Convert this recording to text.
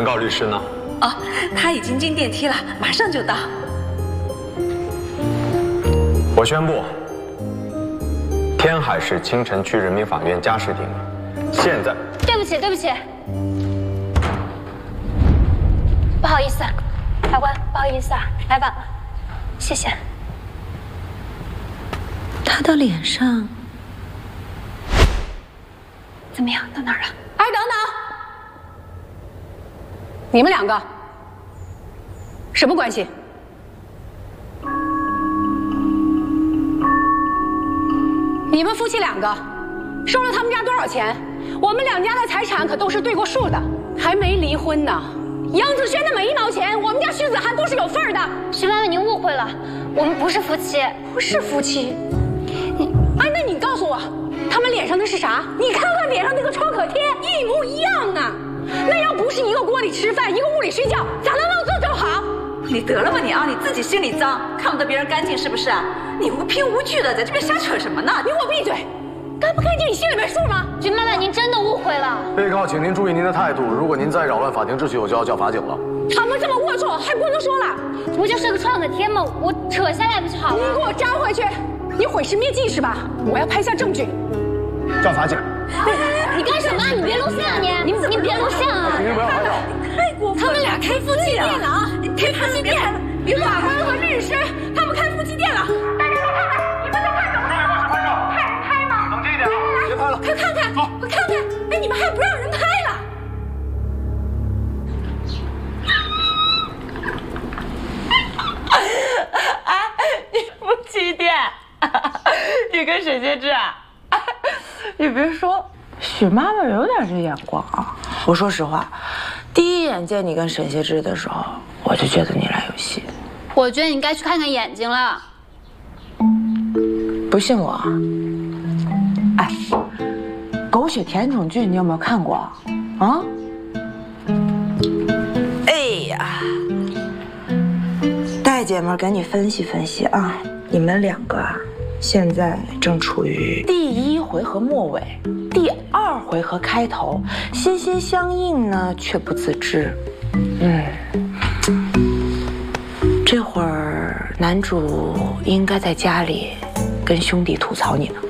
告律师呢？ 哦，他已经进电梯了，马上就到。 我宣布，天海市青城区人民法院家事庭现在…… 对不起，对不起，不好意思，法官，不好意思啊，来晚了，谢谢。 他的脸上怎么样？到哪儿了？ 哎，等等，你们两个什么关系？你们夫妻两个收了他们家多少钱？我们两家的财产可都是对过数的，还没离婚呢。杨子轩的每1毛钱，我们家徐子涵都是有份的。 徐妈妈，您误会了，我们不是夫妻， 不是夫妻。哎，那你告诉我，他们脸上的是啥？你看看脸上那个创可贴，一模一样啊！那要不是一个锅里吃饭，一个屋里睡觉，咋能能做这么好？ 你得了吧你啊！你自己心里脏，看不得别人干净是不是？你无凭无据的在这边瞎扯什么呢？ 你给我闭嘴！干不干净你心里没数吗？ 徐妈妈，您真的误会了。 被告，请您注意您的态度，如果您再扰乱法庭秩序，我就要叫法警了。 他们这么龌龊，还不能说了？ 不就是个创可贴吗？我扯下来不就好了？ 你给我扎回去！你毁尸灭迹是吧？我要拍下证据。 叫法警！ 你干什么？你别录像啊你别录像啊！ 请您不要拍照。 太过分了！ 他们俩开夫妻店了啊！开夫妻店，法官和律师他们开夫妻店了。大家快看看，你们在看什么？拍照，拍吗？冷静一点啊！别拍了，快看看，快看看！哎，你们还不让人拍了？ 你夫妻店，你跟沈先志啊？你别说，许妈妈有点这眼光啊。我说实话，第一眼见你跟沈燮之的时候，我就觉得你俩有戏。 我觉得你该去看看眼睛了。 不信我啊？哎，狗血甜宠剧你有没有看过啊？哎呀，大姐们给你分析分析啊，你们两个啊，现在正处于第1回合末尾，第2回合开头，心心相印呢，却不自知。这会儿男主应该在家里跟兄弟吐槽你呢。